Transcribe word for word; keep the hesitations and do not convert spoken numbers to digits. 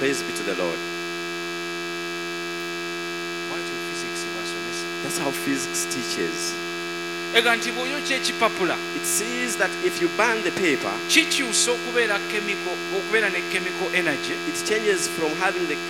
Praise be to the Lord. Bwatyo physics bw'asomesa. That's how physics teaches. Ega nti bw'oyokya ekipapula It says that if you burn the paper, kikyusa okubeera chemical okubeera ne chemical energy it changes from having the